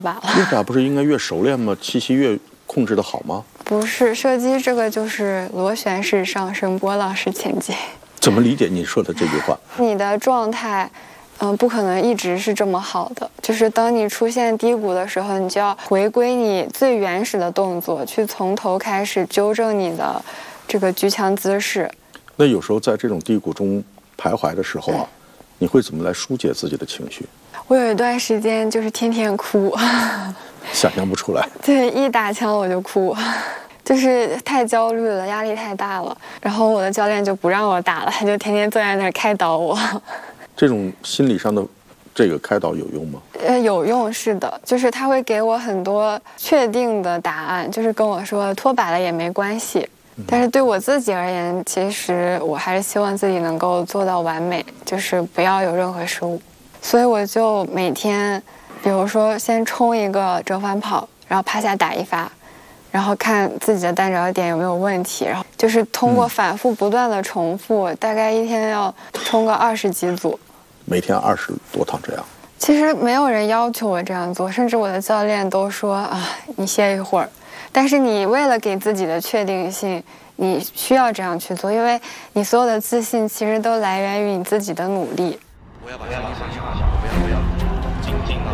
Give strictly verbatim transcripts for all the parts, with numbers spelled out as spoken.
罢了。 越打不是应该越熟练吗？气息越控制的好吗？ 不是，射击这个就是螺旋式上升，波浪式前进。 怎么理解你说的这句话？ 你的状态，嗯，不可能一直是这么好的。就是当你出现低谷的时候，你就要回归你最原始的动作，去从头开始纠正你的这个举枪姿势。 那有时候在这种低谷中徘徊的时候啊，你会怎么来疏解自己的情绪？ 我有一段时间就是天天哭， 想象不出来。 对，一打枪我就哭。就是太焦虑了，压力太大了，然后我的教练就不让我打了，他就天天坐在那儿开导我。 这种心理上的这个开导有用吗？ 呃，有用，是的，就是他会给我很多确定的答案，就是跟我说脱靶了也没关系。但是对我自己而言，其实我还是希望自己能够做到完美，就是不要有任何失误。所以我就每天，比如说先冲一个折返跑，然后趴下打一发。然后看自己的弹着点有没有问题，然后就是通过反复不断的重复，嗯、大概一天要冲个二十几组， 每天二十多趟这样。 其实没有人要求我这样做，甚至我的教练都说啊，你歇一会儿。但是你为了给自己的确定性，你需要这样去做，因为你所有的自信其实都来源于你自己的努力。 不要把它放下，不要不要，静静的。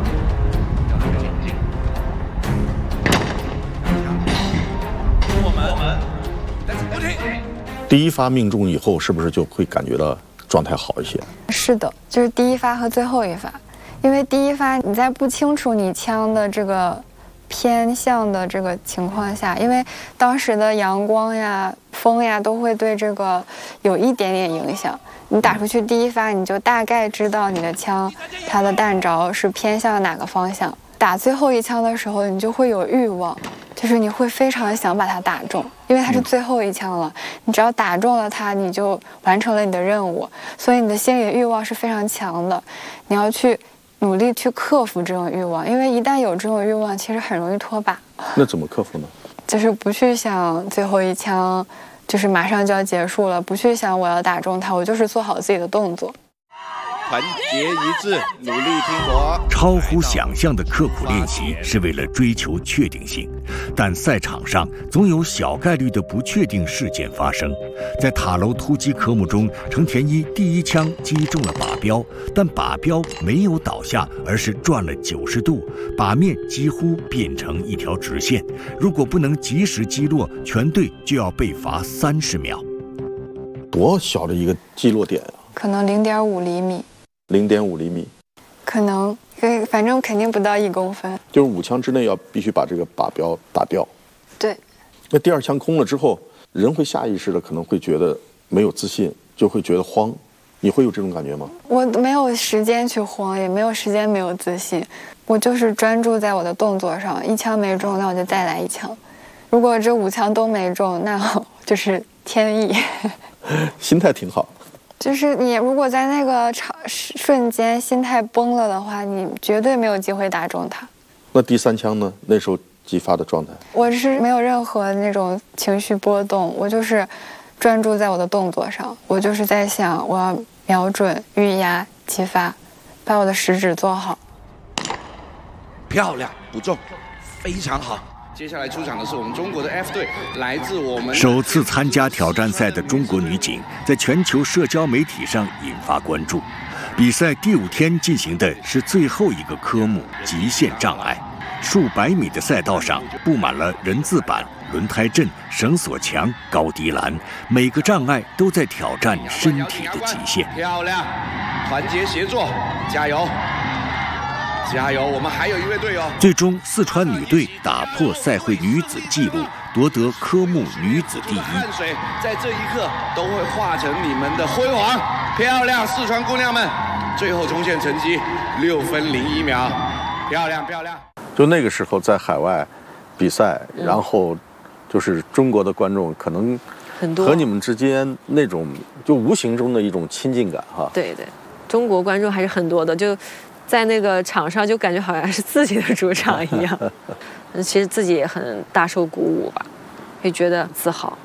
第一发命中以后，是不是就会感觉到状态好一些？ 是的，就是第一发和最后一发，因为第一发你在不清楚你枪的这个偏向的这个情况下，因为当时的阳光呀、风呀都会对这个有一点点影响。你打出去第一发，你就大概知道你的枪它的弹着是偏向哪个方向。打最后一枪的时候，你就会有欲望。就是你会非常想把它打中，因为它是最后一枪了。你只要打中了它，你就完成了你的任务。所以你的心理欲望是非常强的，你要去努力去克服这种欲望，因为一旦有这种欲望，其实很容易脱靶。 那怎么克服呢？ 就是不去想最后一枪，就是马上就要结束了，不去想我要打中它，我就是做好自己的动作。 团结一致，努力拼搏。 超乎想象的刻苦练习是为了追求确定性，但赛场上总有小概率的不确定事件发生。在塔楼突击科目中，程田一第一枪击中了靶标，但靶标没有倒下，而是转了九十度，靶面几乎变成一条直线。如果不能及时击落，全队就要被罚三十秒。 多小的一个击落点啊？ 可能零点五厘米。 零点五厘米， 可能，反正肯定不到一公分。 就是五枪之内要必须把这个靶标打掉。 对。 那第二枪空了之后，人会下意识的可能会觉得没有自信，就会觉得慌。你会有这种感觉吗？ 我没有时间去慌，也没有时间没有自信，我就是专注在我的动作上。一枪没中，那我就再来一枪。如果这五枪都没中，那就是天意。 心态挺好。 就是你如果在那个场瞬间心态崩了的话，你绝对没有机会打中它。 那第三枪呢？那时候击发的状态？ 我是没有任何那种情绪波动，我就是专注在我的动作上，我就是在想我要瞄准、预压、击发，把我的食指做好。 漂亮，不中，非常好。接下来出场的是我们中国的 F 队，来自我们首次参加挑战赛的中国女警，在全球社交媒体上引发关注。比赛第五天进行的是最后一个科目——极限障碍。数百米的赛道上布满了人字板、轮胎阵、绳索墙、高低栏，每个障碍都在挑战身体的极限。 漂亮，团结协作，加油！加油！我们还有一位队友。 最终，四川女队打破赛会女子纪录，夺得科目女子第一。 汗水在这一刻都会化成你们的辉煌。漂亮，四川姑娘们！最后冲线成绩六分零一秒，漂亮漂亮。 就那个时候在海外比赛，嗯、然后就是中国的观众可能很多， 和你们之间那种就无形中的一种亲近感哈。 对对，中国观众还是很多的，就。在那个场上就感觉好像是自己的主场一样，其实自己也很大受鼓舞吧，也觉得自豪。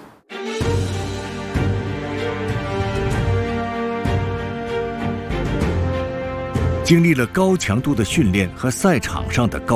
经历了高强度的训练和赛场上的高